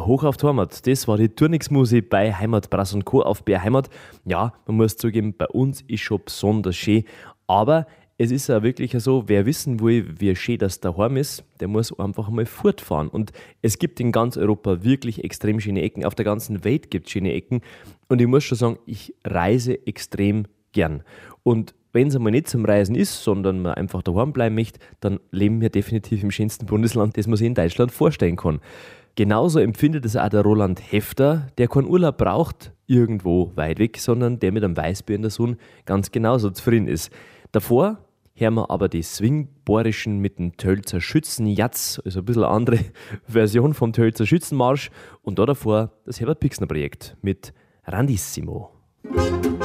hoch auf die Heimat. Das war die Turnixmusik bei Heimat Brass & Co. auf BR Heimat. Ja, man muss zugeben, bei uns ist schon besonders schön, aber es ist ja wirklich so, wer wissen will, wie schön das daheim ist, der muss einfach mal fortfahren. Und es gibt in ganz Europa wirklich extrem schöne Ecken. Auf der ganzen Welt gibt es schöne Ecken. Und ich muss schon sagen, ich reise extrem gern. Und wenn es einmal nicht zum Reisen ist, sondern man einfach daheim bleiben möchte, dann leben wir definitiv im schönsten Bundesland, das man sich in Deutschland vorstellen kann. Genauso empfindet es auch der Roland Hefter, der keinen Urlaub braucht, irgendwo weit weg, sondern der mit einem Weißbier in der Sonne ganz genauso zufrieden ist. Davor hören wir aber die Swingborischen mit dem Tölzer Schützenjatz, also ein bisschen eine andere Version vom Tölzer Schützenmarsch. Und da davor das Herbert Pixner Projekt mit Randissimo.